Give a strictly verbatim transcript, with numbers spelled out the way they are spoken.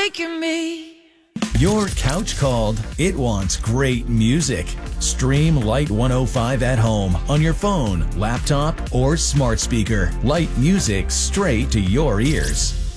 breaking me. Your couch called. It wants great music. Stream Light one oh five at home on your phone, laptop, or smart speaker. Light music straight to your ears.